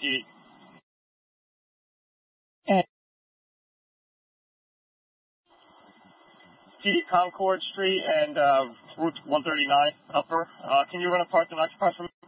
GD. GD Concord Street and Route 139 upper. Can you run a park and occupied for me?